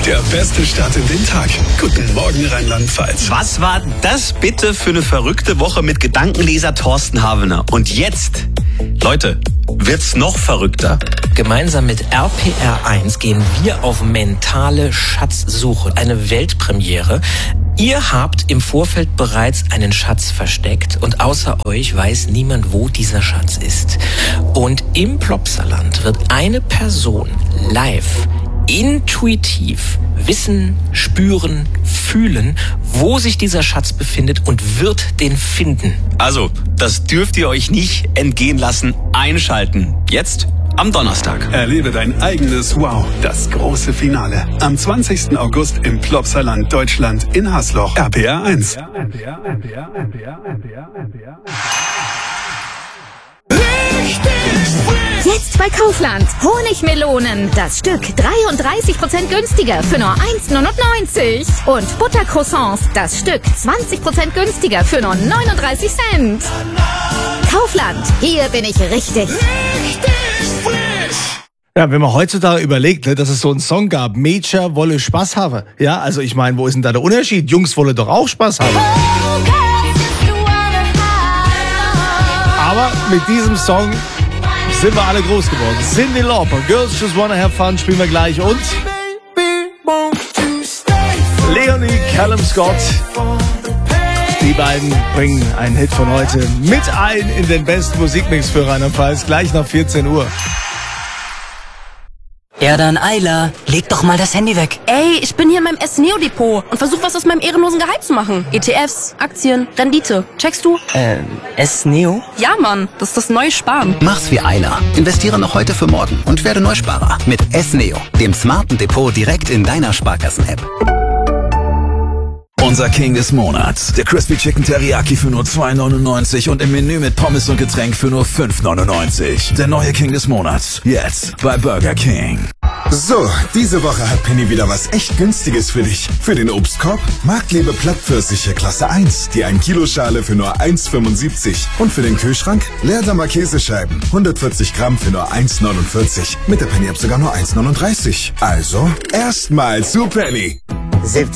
der beste Start in den Tag. Guten Morgen, Rheinland-Pfalz. Was war das bitte für eine verrückte Woche mit Gedankenleser Thorsten Havener? Und jetzt, Leute, wird's noch verrückter. Gemeinsam mit RPR1 gehen wir auf mentale Schatzsuche. Eine Weltpremiere. Ihr habt im Vorfeld bereits einen Schatz versteckt und außer euch weiß niemand, wo dieser Schatz ist. Und im Plopsaland wird eine Person live, intuitiv wissen, spüren, fühlen, wo sich dieser Schatz befindet und wird den finden. Also, das dürft ihr euch nicht entgehen lassen. Einschalten. Jetzt am Donnerstag. Erlebe dein eigenes Wow, das große Finale. Am 20. August im Plopsaland Deutschland in Hasloch. RPR1. Jetzt bei Kaufland. Honigmelonen. Das Stück 33% günstiger für nur 1,99. Und Buttercroissants. Das Stück 20% günstiger für nur 39 Cent. Kaufland. Hier bin ich richtig. Ja, wenn man heutzutage überlegt, dass es so einen Song gab, Mädchen wolle Spaß haben. Ja, also ich meine, wo ist denn da der Unterschied? Jungs wolle doch auch Spaß haben. Aber mit diesem Song sind wir alle groß geworden. Cyndi Lauper, Girls Just Wanna Have Fun spielen wir gleich und Leonie Callum Scott. Die beiden bringen einen Hit von heute mit ein in den besten Musikmix für Rheinland-Pfalz, gleich nach 14 Uhr. Ja dann, Ayla, leg doch mal das Handy weg. Ey, ich bin hier in meinem S-Neo-Depot und versuch was aus meinem ehrenlosen Gehalt zu machen. ETFs, Aktien, Rendite. Checkst du? S-Neo? Ja, Mann, das ist das neue Sparen. Mach's wie Ayla. Investiere noch heute für morgen und werde Neusparer mit S-Neo, dem smarten Depot direkt in deiner Sparkassen-App. Unser King des Monats. Der Crispy Chicken Teriyaki für nur 2,99 und im Menü mit Pommes und Getränk für nur 5,99. Der neue King des Monats. Jetzt bei Burger King. So, diese Woche hat Penny wieder was echt Günstiges für dich. Für den Obstkorb Marktlebe Plattpfirsiche Klasse 1, die 1 Kilo Schale für nur 1,75. Und für den Kühlschrank Leerdammer Käsescheiben, 140 Gramm für nur 1,49. Mit der Penny-App sogar nur 1,39. Also, erstmal zu Penny.